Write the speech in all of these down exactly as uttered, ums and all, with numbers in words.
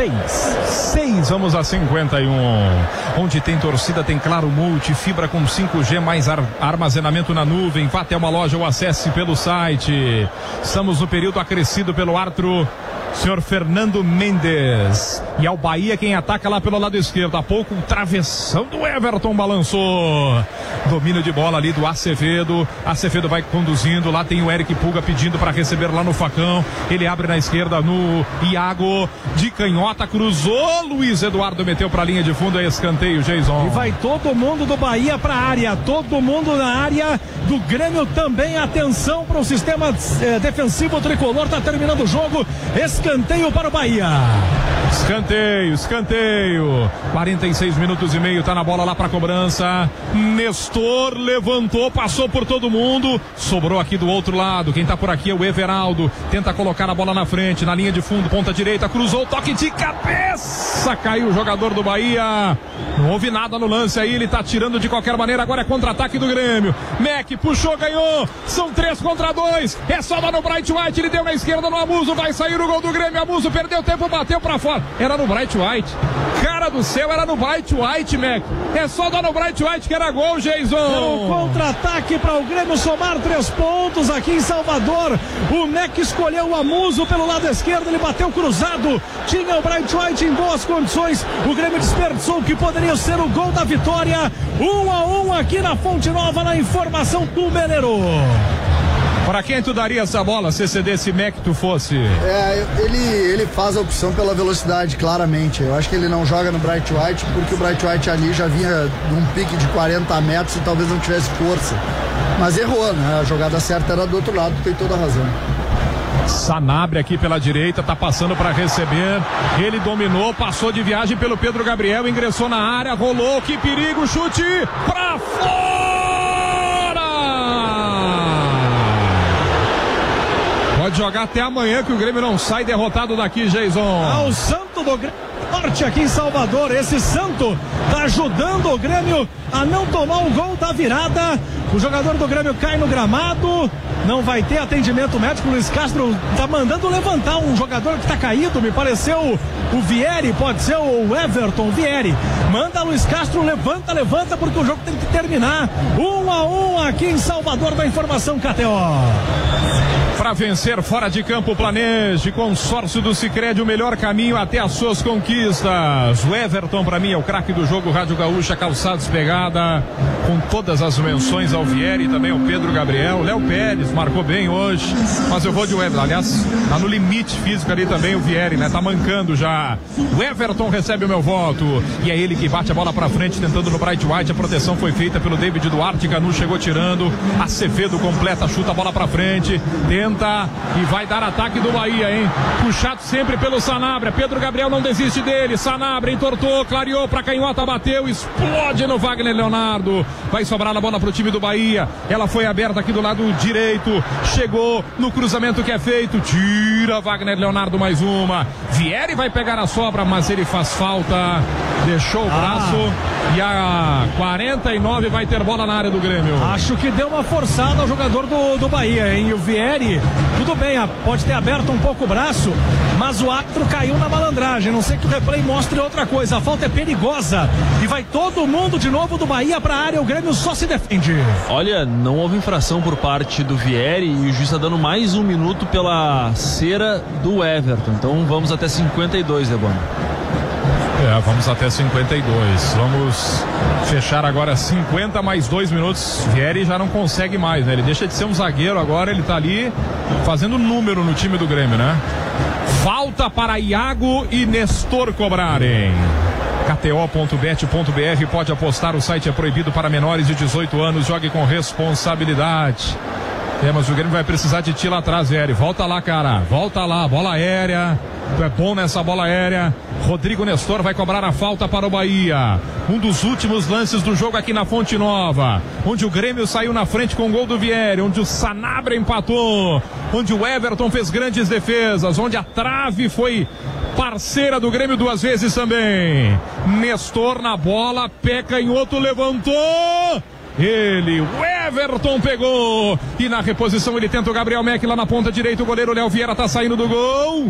seis. seis, vamos a cinquenta e um. Onde tem torcida, tem Claro Multi, fibra com cinco G, mais ar, armazenamento na nuvem. Vá até uma loja ou acesse pelo site. Estamos no período acrescido pelo árbitro, senhor Fernando Mendes. E é o Bahia quem ataca lá pelo lado esquerdo. Há pouco, um travessão do Everton balançou. Domínio de bola ali do Acevedo. Acevedo vai conduzindo. Lá tem o Eric Pulga pedindo para receber lá no facão. Ele abre na esquerda no Iago. De canhota, cruzou. Luiz Eduardo meteu para a linha de fundo. É escanteio, Jason. E vai todo mundo do Bahia para a área. Todo mundo na área do Grêmio também. Atenção para o sistema eh, defensivo tricolor. Tá terminando o jogo. Escanteio para o Bahia. Escanteio, escanteio. quarenta e seis minutos e meio, tá na bola lá pra cobrança. Nestor levantou, passou por todo mundo. Sobrou aqui do outro lado. Quem tá por aqui é o Everaldo. Tenta colocar a bola na frente, na linha de fundo, ponta direita. Cruzou, toque de cabeça. Caiu o jogador do Bahia. Não houve nada no lance aí. Ele tá tirando de qualquer maneira. Agora é contra-ataque do Grêmio. Mac puxou, ganhou. São três contra dois. É só dar no Bright White. Ele deu na esquerda no Amuso. Vai sair o gol do Grêmio. Amuso perdeu tempo, bateu pra fora. Era no Bright White. Cara do céu, era no Bright White, Mac. É só dar no Bright White que era gol, Jason. Era um contra-ataque para o Grêmio somar três pontos aqui em Salvador. O Mac escolheu o Amuso pelo lado esquerdo. Ele bateu cruzado. Tinha o Bright White em boas condições. O Grêmio desperdiçou o que poderia ser o gol da vitória. Um a um aqui na Fonte Nova, na informação do Meleiro. Para quem tu daria essa bola, se cedesse Mac tu fosse? É, ele, ele faz a opção pela velocidade, claramente. Eu acho que ele não joga no Bright White porque o Bright White ali já vinha num pique de quarenta metros e talvez não tivesse força. Mas errou, né? A jogada certa era do outro lado, tem toda a razão. Sanabria aqui pela direita, tá passando para receber. Ele dominou, passou de viagem pelo Pedro Gabriel, ingressou na área, rolou, que perigo, chute pra fora! Pode jogar até amanhã que o Grêmio não sai derrotado daqui, Jason. Ao Santo do Grêmio Norte aqui em Salvador. Esse Santo tá ajudando o Grêmio a não tomar o gol da virada. O jogador do Grêmio cai no gramado. Não vai ter atendimento médico. O Luiz Castro tá mandando levantar um jogador que tá caído. Me pareceu o Vieri, pode ser o Everton Vieri. Manda Luiz Castro, levanta, levanta, porque o jogo tem que terminar. Um a um aqui em Salvador, da informação K T O. Para vencer fora de campo, planeje. Consórcio do Sicredi, o melhor caminho até as suas conquistas. O Everton, para mim, é o craque do jogo. Rádio Gaúcha, calçados pegada, com todas as menções ao Vieri, também ao Pedro Gabriel. Léo Pérez marcou bem hoje, mas eu vou de Everton. Aliás, tá no limite físico ali também o Vieri, né? Tá mancando já. O Everton recebe o meu voto. E é ele que bate a bola pra frente, tentando no Bright White. A proteção foi feita pelo David Duarte. Canu chegou tirando. Acevedo completa, chuta a bola pra frente. Tenta e vai dar ataque do Bahia, hein? Puxado sempre pelo Sanabria. Pedro Gabriel não desiste dele. Sanabria entortou, clareou pra canhota, bateu, explode no Wagner Leonardo. Vai sobrar a bola pro time do Bahia. Ela foi aberta aqui do lado direito. Chegou no cruzamento que é feito. Tira Wagner Leonardo mais uma. Vieri vai pegar a sobra, mas ele faz falta. Deixou o braço. Ah. E a quarenta e nove vai ter bola na área do Grêmio. Acho que deu uma forçada ao jogador do, do Bahia, hein? E o Vieri, tudo bem, pode ter aberto um pouco o braço, mas o árbitro caiu na malandragem. Não sei que o replay mostre outra coisa. A falta é perigosa. E vai todo mundo de novo do Bahia pra área. O Grêmio só se defende. Olha, não houve infração por parte do Vieri e o juiz está dando mais um minuto pela cera do Everton. Então vamos até cinquenta e dois, Debona. É, vamos até cinquenta e dois. Vamos fechar agora cinquenta mais dois minutos. Vieri já não consegue mais, né? Ele deixa de ser um zagueiro agora, ele tá ali fazendo número no time do Grêmio, né? Falta para Iago e Nestor cobrarem. K T O ponto bet ponto B R, pode apostar, o site é proibido para menores de dezoito anos, jogue com responsabilidade. É, mas o Grêmio vai precisar de ti lá atrás, Vieri. Volta lá, cara. Volta lá, bola aérea. Tu é bom nessa bola aérea. Rodrigo Nestor vai cobrar a falta para o Bahia. Um dos últimos lances do jogo aqui na Fonte Nova, onde o Grêmio saiu na frente com o gol do Vieri, onde o Sanabria empatou, onde o Everton fez grandes defesas, onde a trave foi parceira do Grêmio duas vezes também. Nestor na bola, pé canhoto, levantou. Ele, o Everton pegou. E na reposição ele tenta o Gabriel Mac lá na ponta direita. O goleiro Léo Vieira tá saindo do gol.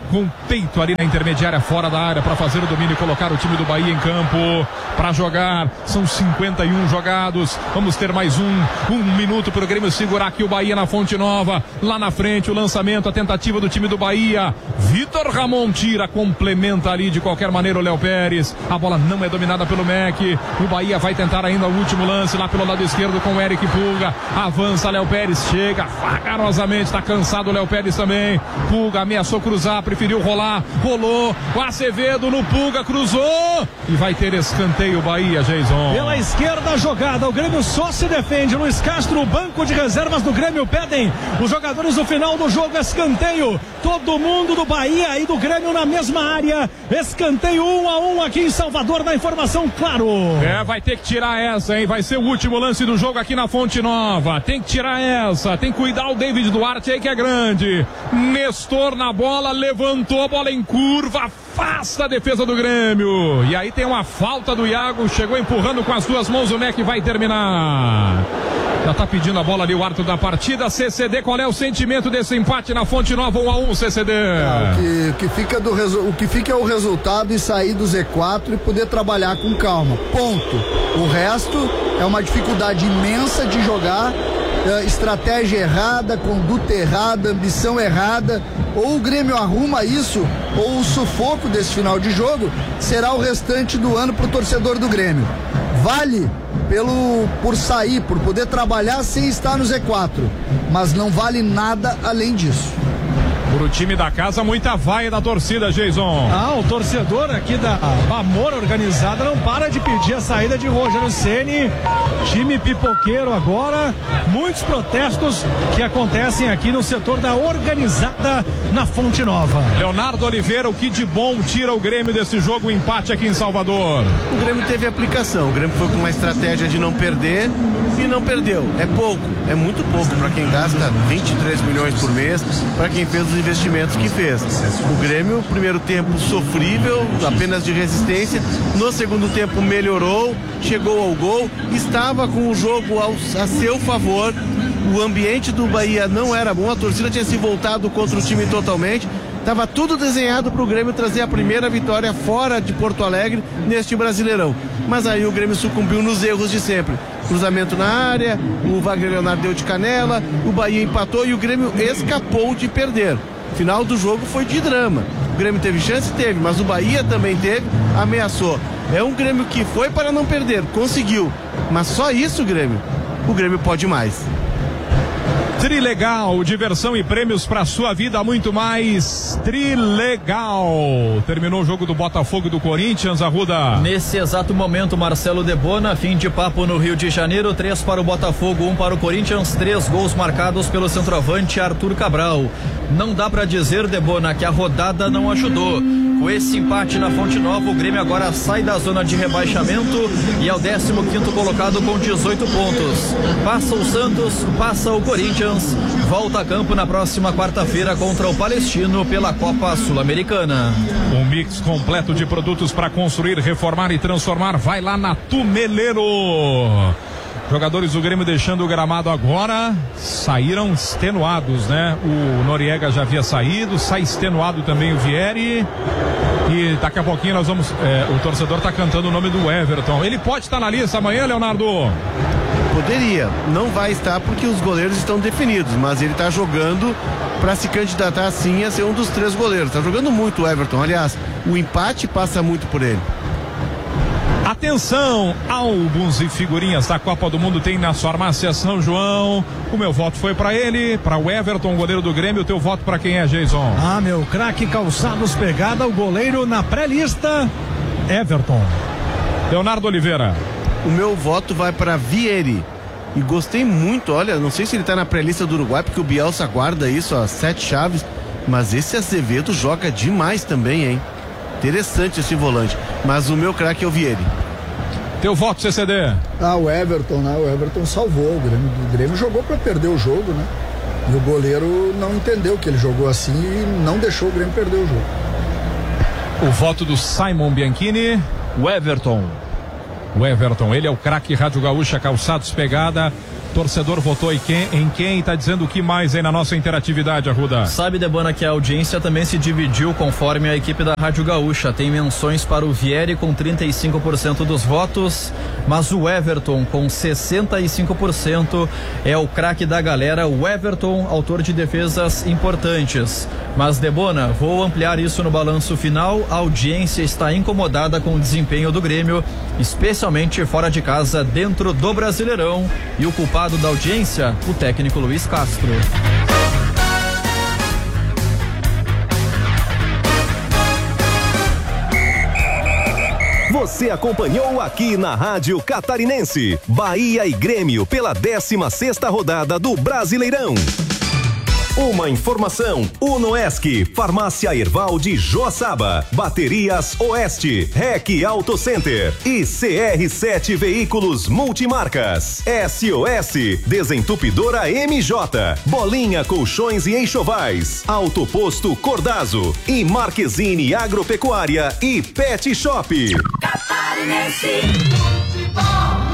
com o peito ali na intermediária, fora da área, para fazer o domínio e colocar o time do Bahia em campo para jogar. São cinquenta e um jogados. Vamos ter mais um, um minuto para o Grêmio segurar aqui o Bahia na Fonte Nova. Lá na frente, o lançamento, a tentativa do time do Bahia. Vitor Ramon tira, complementa ali de qualquer maneira o Léo Pérez. A bola não é dominada pelo Mac. O Bahia vai tentar ainda o último lance lá pelo lado esquerdo com o Eric Pulga. Avança Léo Pérez, chega vagarosamente, está cansado o Léo Pérez também. Pulga ameaçou cruzar, preferiu rolar, rolou. O Acevedo no Pulga, cruzou e vai ter escanteio Bahia, Jason. Pela esquerda a jogada, o Grêmio só se defende. Luiz Castro, o banco de reservas do Grêmio pedem os jogadores no final do jogo, escanteio. Todo mundo do Bahia e do Grêmio na mesma área. Escanteio um a um aqui em Salvador, na informação, claro. É, vai ter que tirar essa, hein? Vai ser o último lance do jogo aqui na Fonte Nova. Tem que tirar essa, tem que cuidar o David Duarte aí que é grande. Nestor na bola, levantou a bola em curva, afasta a defesa do Grêmio. E aí tem uma falta do Iago, chegou empurrando com as duas mãos, o Mac vai terminar. Já tá pedindo a bola ali o árbitro da partida. C C D, qual é o sentimento desse empate na Fonte Nova, um a um, C C D? É, o, que, o, que fica do resu... o que fica é o resultado e sair do Z quatro e poder trabalhar com calma, ponto. O resto é uma dificuldade imensa de jogar, é, estratégia errada, conduta errada, ambição errada. Ou o Grêmio arruma isso, ou o sufoco desse final de jogo será o restante do ano pro torcedor do Grêmio. Vale pelo, por sair, por poder trabalhar sem estar no Z quatro, mas não vale nada além disso. Pro time da casa, muita vaia da torcida, Jason. Ah, o torcedor aqui da Amor Organizada não para de pedir a saída de Rogério Ceni. Time pipoqueiro agora. Muitos protestos que acontecem aqui no setor da Organizada na Fonte Nova. Leonardo Oliveira, o que de bom tira o Grêmio desse jogo, o empate aqui em Salvador? O Grêmio teve aplicação. O Grêmio foi com uma estratégia de não perder e não perdeu. É pouco, é muito pouco para quem gasta vinte e três milhões por mês, para quem fez os investimentos que fez. O Grêmio, primeiro tempo sofrível, apenas de resistência. No segundo tempo melhorou, chegou ao gol, estava com o jogo ao, a seu favor. O ambiente do Bahia não era bom, a torcida tinha se voltado contra o time totalmente. Estava tudo desenhado para o Grêmio trazer a primeira vitória fora de Porto Alegre neste Brasileirão. Mas aí o Grêmio sucumbiu nos erros de sempre. Cruzamento na área, o Wagner Leonardo deu de canela, o Bahia empatou e o Grêmio escapou de perder. Final do jogo foi de drama. O Grêmio teve chance? Teve, mas o Bahia também teve, ameaçou. É um Grêmio que foi para não perder, conseguiu. Mas só isso, Grêmio. O Grêmio pode mais. Trilegal, diversão e prêmios para sua vida, muito mais. Trilegal. Terminou o jogo do Botafogo e do Corinthians, Arruda. Nesse exato momento, Marcelo Debona, fim de papo no Rio de Janeiro, três para o Botafogo, um para o Corinthians, três gols marcados pelo centroavante Arthur Cabral. Não dá para dizer, Debona, que a rodada não ajudou. Com esse empate na Fonte Nova, o Grêmio agora sai da zona de rebaixamento e é o décimo quinto colocado com dezoito pontos. Passa o Santos, passa o Corinthians, volta a campo na próxima quarta-feira contra o Palestino pela Copa Sul-Americana. Um mix completo de produtos para construir, reformar e transformar. Vai lá na Tumeleiro. Jogadores do Grêmio deixando o gramado agora, saíram extenuados, né? O Noriega já havia saído, sai extenuado também o Vieri. E daqui a pouquinho nós vamos, é, o torcedor está cantando o nome do Everton. Ele pode estar na lista amanhã, Leonardo? Poderia, não vai estar porque os goleiros estão definidos, mas ele está jogando para se candidatar sim a ser um dos três goleiros. Está jogando muito o Everton, aliás, o empate passa muito por ele. Atenção, álbuns e figurinhas da Copa do Mundo tem na farmácia São João. O meu voto foi para ele, para o Everton, goleiro do Grêmio. O teu voto para quem é, Jason? Ah, meu craque Calçados Pegada, o goleiro na pré-lista, Everton. Leonardo Oliveira. O meu voto vai para Vieri. E gostei muito, olha, não sei se ele tá na pré-lista do Uruguai, porque o Bielsa guarda isso, ó, sete chaves. Mas esse Azevedo joga demais também, hein? Interessante esse volante, mas o meu craque é o Vieri. Teu voto, C C D? Ah, o Everton, né? O Everton salvou o Grêmio. O Grêmio jogou para perder o jogo, né? E o goleiro não entendeu que ele jogou assim e não deixou o Grêmio perder o jogo. O voto do Simon Bianchini. O Everton. O Everton, ele é o craque Rádio Gaúcha, Calçados Pegada. torcedor votou em quem, em quem tá dizendo o que mais aí na nossa interatividade, Arruda? Sabe, Debona, que a audiência também se dividiu conforme a equipe da Rádio Gaúcha. Tem menções para o Vieri com trinta e cinco por cento dos votos, mas o Everton com sessenta e cinco por cento é o craque da galera. O Everton, autor de defesas importantes. Mas, Debona, vou ampliar isso no balanço final. A audiência está incomodada com o desempenho do Grêmio, especialmente fora de casa, dentro do Brasileirão. E o culpado da audiência, o técnico Luiz Castro. Você acompanhou aqui na Rádio Catarinense, Bahia e Grêmio pela décima sexta rodada do Brasileirão. Uma informação: Unoesc, Farmácia Erval de Joaçaba, Baterias Oeste, R E C Auto Center e C R sete Veículos Multimarcas. S O S, Desentupidora M J, Bolinha Colchões e Enxovais, Autoposto Cordazo e Marquezine Agropecuária e Pet Shop. Catarinense Futebol.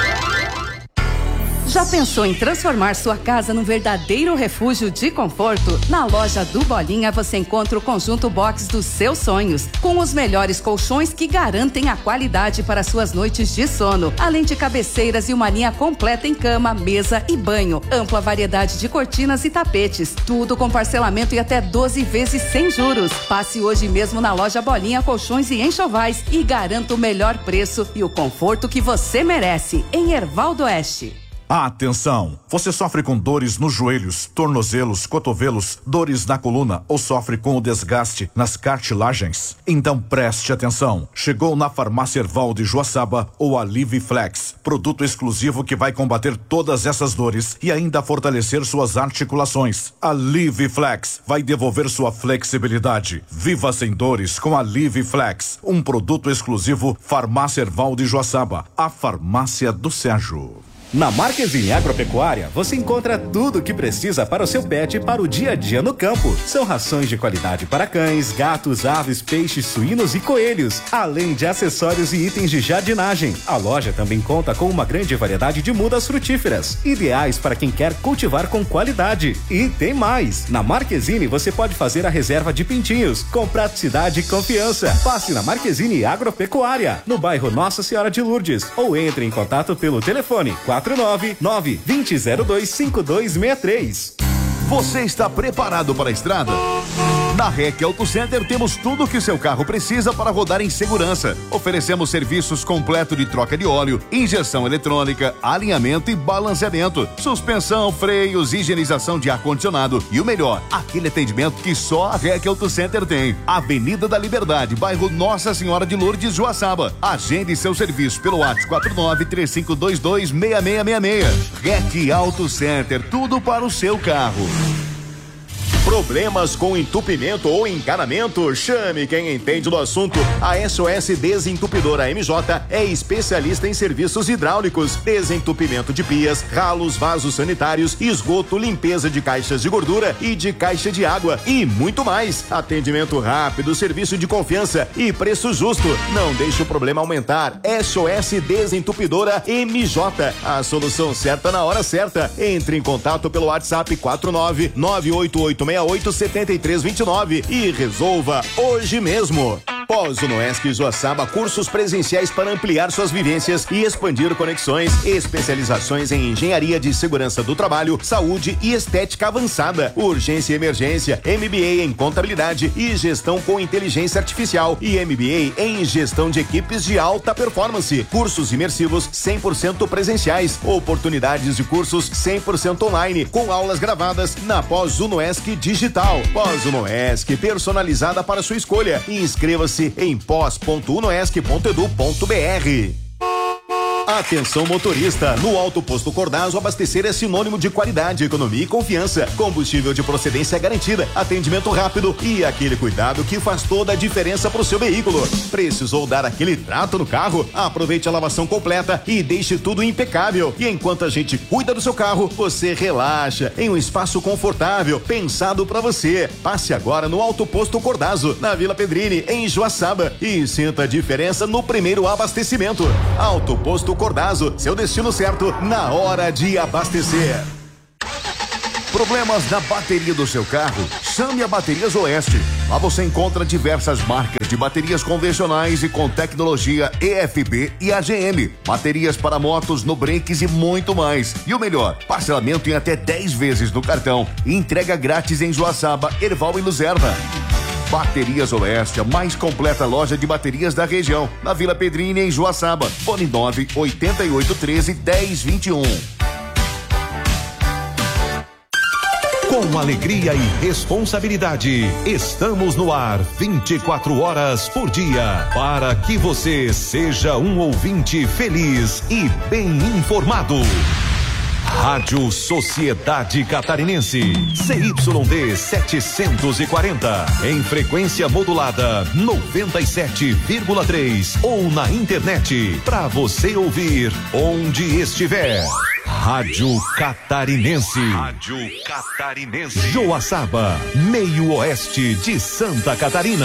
Já pensou em transformar sua casa num verdadeiro refúgio de conforto? Na loja do Bolinha você encontra o conjunto box dos seus sonhos, com os melhores colchões que garantem a qualidade para suas noites de sono, além de cabeceiras e uma linha completa em cama, mesa e banho, ampla variedade de cortinas e tapetes, tudo com parcelamento e até doze vezes sem juros. Passe hoje mesmo na loja Bolinha Colchões e Enxovais e garanta o melhor preço e o conforto que você merece, em Erval do Oeste. Atenção! Você sofre com dores nos joelhos, tornozelos, cotovelos, dores na coluna ou sofre com o desgaste nas cartilagens? Então preste atenção. Chegou na Farmácia Erval de Joaçaba o Aliviflex, produto exclusivo que vai combater todas essas dores e ainda fortalecer suas articulações. Aliviflex vai devolver sua flexibilidade. Viva sem dores com Aliviflex, um produto exclusivo Farmácia Erval de Joaçaba, a farmácia do Sérgio. Na Marquezine Agropecuária, você encontra tudo o que precisa para o seu pet para o dia a dia no campo. São rações de qualidade para cães, gatos, aves, peixes, suínos e coelhos, além de acessórios e itens de jardinagem. A loja também conta com uma grande variedade de mudas frutíferas, ideais para quem quer cultivar com qualidade. E tem mais! Na Marquezine você pode fazer a reserva de pintinhos, com praticidade e confiança. Passe na Marquezine Agropecuária, no bairro Nossa Senhora de Lourdes, ou entre em contato pelo telefone quatro nove nove, dois zero dois, cinco dois seis três. Você está preparado para a estrada? Na R E C Auto Center temos tudo o que seu carro precisa para rodar em segurança. Oferecemos serviços completos de troca de óleo, injeção eletrônica, alinhamento e balanceamento, suspensão, freios, higienização de ar-condicionado e o melhor, aquele atendimento que só a R E C Auto Center tem. Avenida da Liberdade, bairro Nossa Senhora de Lourdes, Joaçaba. Agende seu serviço pelo WhatsApp quatro nove três cinco dois dois seis seis seis seis. R E C Auto Center, tudo para o seu carro. Problemas com entupimento ou encanamento? Chame quem entende do assunto. A S O S Desentupidora M J é especialista em serviços hidráulicos, desentupimento de pias, ralos, vasos sanitários, esgoto, limpeza de caixas de gordura e de caixa de água e muito mais. Atendimento rápido, serviço de confiança e preço justo. Não deixe o problema aumentar. S O S Desentupidora M J, a solução certa na hora certa. Entre em contato pelo WhatsApp quatro nove nove oito oito seis oito sete três dois nove e resolva hoje mesmo. Pós-Unoesc Joaçaba, cursos presenciais para ampliar suas vivências e expandir conexões, especializações em engenharia de segurança do trabalho, saúde e estética avançada, urgência e emergência, M B A em contabilidade e gestão com inteligência artificial e M B A em gestão de equipes de alta performance, cursos imersivos cem por cento presenciais, oportunidades de cursos cem por cento online, com aulas gravadas na Pós-Unoesc Digital. Pós-Unoesc, personalizada para sua escolha. Inscreva-se em pós ponto unoesc ponto edu ponto br. Atenção motorista, no Alto Posto Cordazo abastecer é sinônimo de qualidade, economia e confiança, combustível de procedência garantida, atendimento rápido e aquele cuidado que faz toda a diferença para o seu veículo. Precisou dar aquele trato no carro? Aproveite a lavação completa e deixe tudo impecável. E enquanto a gente cuida do seu carro, você relaxa em um espaço confortável, pensado para você. Passe agora no Alto Posto Cordazo, na Vila Pedrini, em Joaçaba, e sinta a diferença no primeiro abastecimento. Alto Posto Cordazo, seu destino certo na hora de abastecer. Problemas na bateria do seu carro? Chame a Baterias Oeste. Lá você encontra diversas marcas de baterias convencionais e com tecnologia E F B e A G M. Baterias para motos, no brakes e muito mais. E o melhor, parcelamento em até dez vezes no cartão e entrega grátis em Joaçaba, Erval e Luzerna. Baterias Oeste, a mais completa loja de baterias da região. Na Vila Pedrini, em Joaçaba. Fone nove oito oito um três, um zero dois um. Com alegria e responsabilidade, estamos no ar vinte e quatro horas por dia, para que você seja um ouvinte feliz e bem informado. Rádio Sociedade Catarinense, C Y D setecentos e quarenta, em frequência modulada noventa e sete vírgula três ou na internet, para você ouvir onde estiver. Rádio Catarinense. Rádio Catarinense. Joaçaba, meio oeste de Santa Catarina.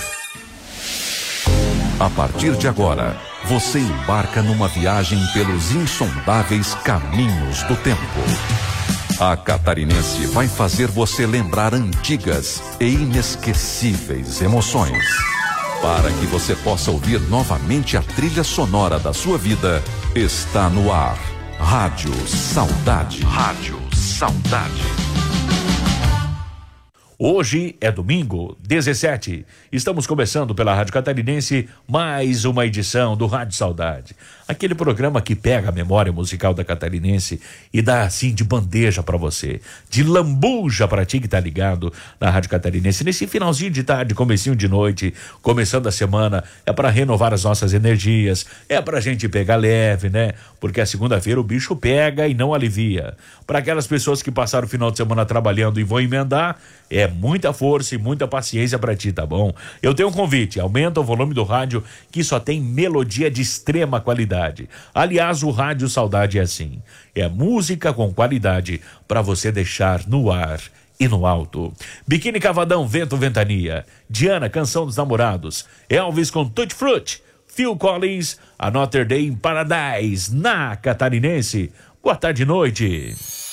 A partir de agora, você embarca numa viagem pelos insondáveis caminhos do tempo. A Catarinense vai fazer você lembrar antigas e inesquecíveis emoções. Para que você possa ouvir novamente a trilha sonora da sua vida, está no ar. Rádio Saudade. Rádio Saudade. Hoje é domingo, dezessete. Estamos começando pela Rádio Catarinense mais uma edição do Rádio Saudade. Aquele programa que pega a memória musical da Catarinense e dá assim de bandeja pra você, de lambuja pra ti que tá ligado na Rádio Catarinense. Nesse finalzinho de tarde, comecinho de noite, começando a semana, é pra renovar as nossas energias, é pra gente pegar leve, né? Porque a segunda-feira o bicho pega e não alivia. Para aquelas pessoas que passaram o final de semana trabalhando e vão emendar, é muita força e muita paciência pra ti, tá bom? Eu tenho um convite, aumenta o volume do rádio que só tem melodia de extrema qualidade. Aliás, o Rádio Saudade é assim, é música com qualidade pra você deixar no ar e no alto. Biquíni Cavadão, Vento Ventania, Diana, Canção dos Namorados, Elvis com Tutti Frutti, Phil Collins, Another Day in Paradise, na Catarinense. Boa tarde e noite.